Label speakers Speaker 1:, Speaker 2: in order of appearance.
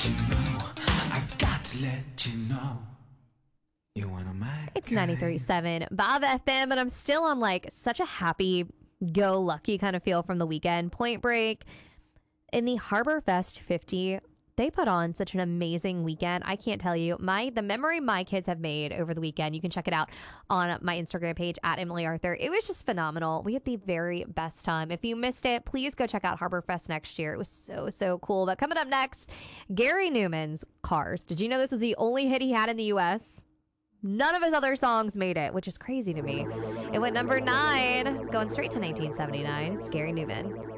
Speaker 1: let you know. I've got to let you know. You're one of my
Speaker 2: It's
Speaker 1: kind.
Speaker 2: 93.7 Bob FM, and I'm still on like such a happy go lucky kind of feel from the weekend. Point Break in the Harbor Fest 50. They put on such an amazing weekend. I can't tell you the memory my kids have made over the weekend. You can check it out on my Instagram page at Emily Arthur. It was just phenomenal. We had the very best time. If you missed it, please go check out Harbor Fest next year. It was so cool. But coming up next, Gary Numan's Cars. Did you know this was the only hit he had in the U.S.? None of his other songs made it, which is crazy to me. It went number 9, going straight to 1979. It's Gary Numan.